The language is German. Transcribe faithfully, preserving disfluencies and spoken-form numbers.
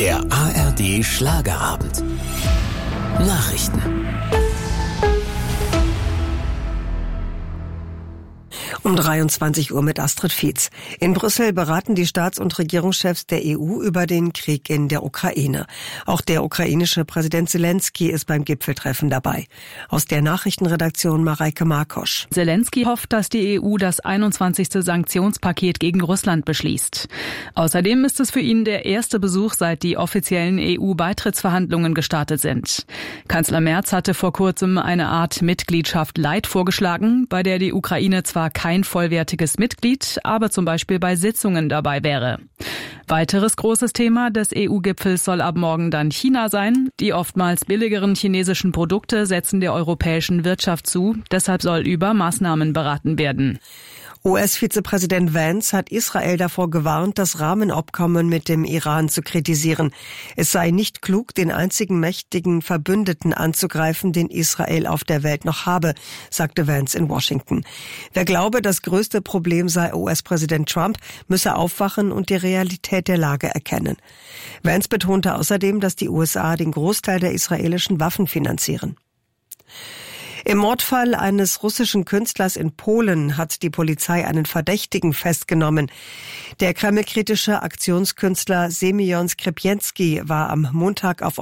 Der A R D Schlagerabend. Nachrichten. Um dreiundzwanzig Uhr mit Astrid Fietz. In Brüssel beraten die Staats- und Regierungschefs der E U über den Krieg in der Ukraine. Auch der ukrainische Präsident Zelensky ist beim Gipfeltreffen dabei. Aus der Nachrichtenredaktion Mareike Markosch. Zelensky hofft, dass die E U das einundzwanzigste Sanktionspaket gegen Russland beschließt. Außerdem ist es für ihn der erste Besuch, seit die offiziellen E U-Beitrittsverhandlungen gestartet sind. Kanzler Merz hatte vor kurzem eine Art Mitgliedschaft Light vorgeschlagen, bei der die Ukraine zwar kein vollwertiges Mitglied, aber zum Beispiel bei Sitzungen dabei wäre. Weiteres großes Thema des E U-Gipfels soll ab morgen dann China sein. Die oftmals billigeren chinesischen Produkte setzen der europäischen Wirtschaft zu. Deshalb soll über Maßnahmen beraten werden. U S-Vizepräsident Vance hat Israel davor gewarnt, das Rahmenabkommen mit dem Iran zu kritisieren. Es sei nicht klug, den einzigen mächtigen Verbündeten anzugreifen, den Israel auf der Welt noch habe, sagte Vance in Washington. Wer glaube, das größte Problem sei U S-Präsident Trump, müsse aufwachen und die Realität der Lage erkennen. Vance betonte außerdem, dass die U S A den Großteil der israelischen Waffen finanzieren. Im Mordfall eines russischen Künstlers in Polen hat die Polizei einen Verdächtigen festgenommen. Der kremlkritische Aktionskünstler Semjon Skripczynski war am Montag auf